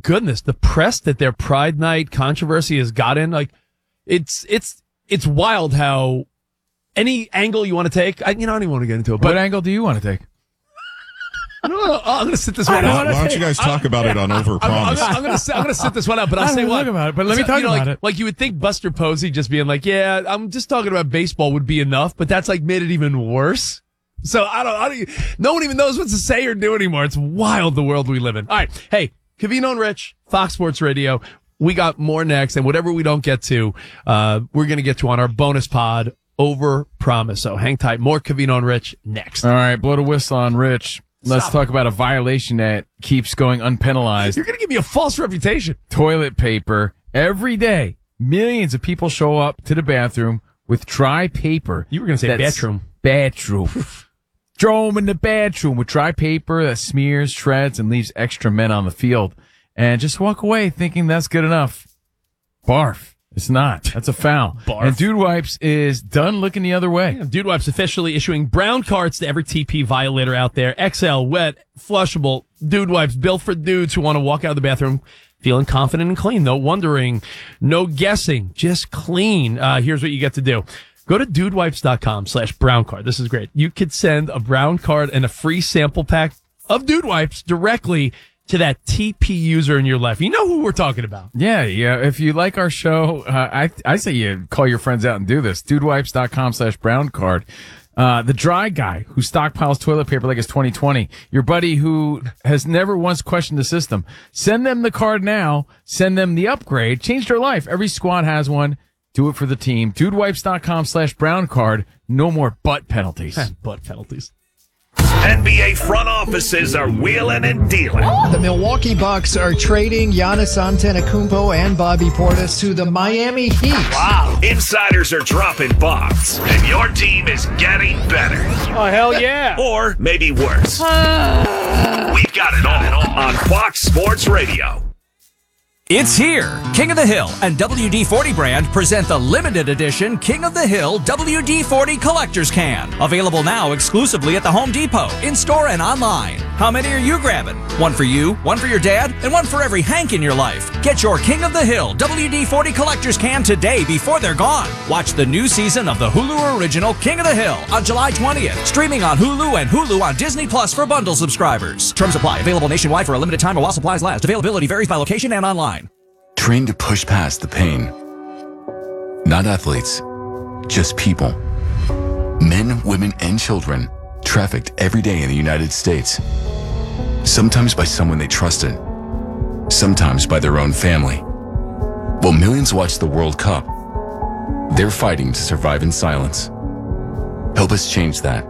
goodness, the press that their Pride Night controversy has gotten, like, it's wild how any angle you want to take, I don't even want to get into it. But what angle do you want to take? I'm going to sit this one out. Why don't you guys talk about it on Overpromise? I'm going to sit this one out, but I'll say what. About it, but let me talk about it. Like you would think Buster Posey just being like, yeah, I'm just talking about baseball would be enough, but that's like made it even worse. So I don't, no one even knows what to say or do anymore. It's wild, the world we live in. All right. Hey, Covino and Rich, Fox Sports Radio. We got more next, and whatever we don't get to, we're going to get to on our bonus pod, Overpromise. So hang tight. More Covino and Rich next. All right. Blow the whistle on Rich. Let's talk about a violation that keeps going unpenalized. You're going to give me a false reputation. Toilet paper. Every day, millions of people show up to the bathroom with dry paper. You were going to say bathroom. Bathroom. Throw them in the bathroom with dry paper that smears, shreds, and leaves extra men on the field. And just walk away thinking that's good enough. Barf. It's not. That's a foul. Barf. And Dude Wipes is done looking the other way. Yeah, Dude Wipes officially issuing brown cards to every TP violator out there. XL, wet, flushable Dude Wipes built for dudes who want to walk out of the bathroom feeling confident and clean. No wondering, no guessing, just clean. Here's what you get to do. Go to dudewipes.com/brown card. This is great. You could send a brown card and a free sample pack of Dude Wipes directly to that TP user in your life. You know who we're talking about. Yeah. If you like our show, I say you call your friends out and do this. Dudewipes.com/brown card. The dry guy who stockpiles toilet paper like it's 2020. Your buddy who has never once questioned the system. Send them the card now. Send them the upgrade. Change their life. Every squad has one. Do it for the team. Dudewipes.com/brown card. No more butt penalties. Butt penalties. NBA front offices are wheeling and dealing. The Milwaukee Bucks are trading Giannis Antetokounmpo and Bobby Portis to the Miami Heat. Wow. Insiders are dropping bombs, and your team is getting better. Oh, hell yeah. Or maybe worse. We've got it all on Fox Sports Radio. It's here. King of the Hill and WD-40 brand present the limited edition King of the Hill WD-40 Collector's Can. Available now exclusively at the Home Depot, in-store and online. How many are you grabbing? One for you, one for your dad, and one for every Hank in your life. Get your King of the Hill WD-40 Collector's Can today before they're gone. Watch the new season of the Hulu original King of the Hill on July 20th. Streaming on Hulu and Hulu on Disney Plus for bundle subscribers. Terms apply. Available nationwide for a limited time or while supplies last. Availability varies by location and online. Trained to push past the pain. Not athletes, just people. Men, women, and children trafficked every day in the United States. Sometimes by someone they trusted, sometimes by their own family. While millions watch the World Cup, they're fighting to survive in silence. Help us change that.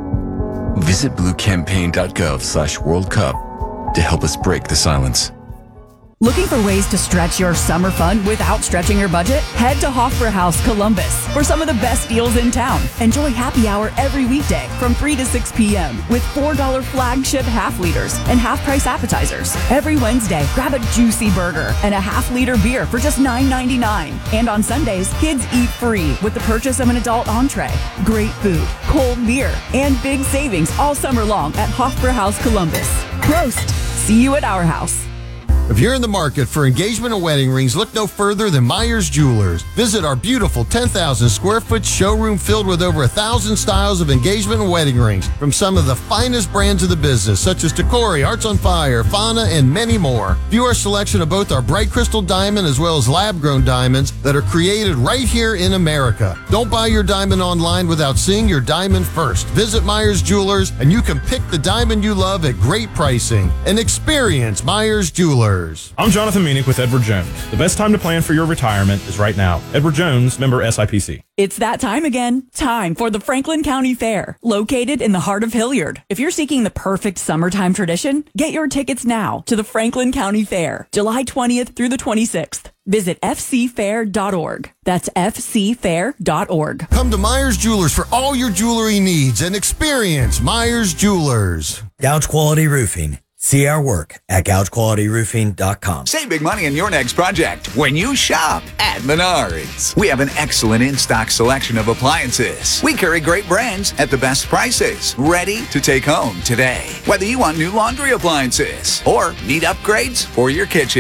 Visit bluecampaign.gov/World Cup to help us break the silence. Looking for ways to stretch your summer fun without stretching your budget? Head to Hofbrauhaus Columbus for some of the best deals in town. Enjoy happy hour every weekday from 3 to 6 p.m. with $4 flagship half liters and half price appetizers. Every Wednesday, grab a juicy burger and a half-liter beer for just $9.99. And on Sundays, kids eat free with the purchase of an adult entree. Great food, cold beer, and big savings all summer long at Hofbrauhaus Columbus. Prost! See you at our house. If you're in the market for engagement and wedding rings, look no further than Myers Jewelers. Visit our beautiful 10,000 square foot showroom filled with over 1,000 styles of engagement and wedding rings from some of the finest brands of the business, such as Tacori, Hearts on Fire, Fauna, and many more. View our selection of both our bright crystal diamond as well as lab-grown diamonds that are created right here in America. Don't buy your diamond online without seeing your diamond first. Visit Myers Jewelers and you can pick the diamond you love at great pricing. And experience Myers Jewelers. I'm Jonathan Meanick with Edward Jones. The best time to plan for your retirement is right now. Edward Jones, member SIPC. It's that time again. Time for the Franklin County Fair, located in the heart of Hilliard. If you're seeking the perfect summertime tradition, get your tickets now to the Franklin County Fair, July 20th through the 26th. Visit fcfair.org. That's fcfair.org. Come to Myers Jewelers for all your jewelry needs and experience Myers Jewelers. Gouge Quality Roofing. See our work at gougequalityroofing.com. Save big money on your next project when you shop at Menards. We have an excellent in-stock selection of appliances. We carry great brands at the best prices, ready to take home today. Whether you want new laundry appliances or need upgrades for your kitchen.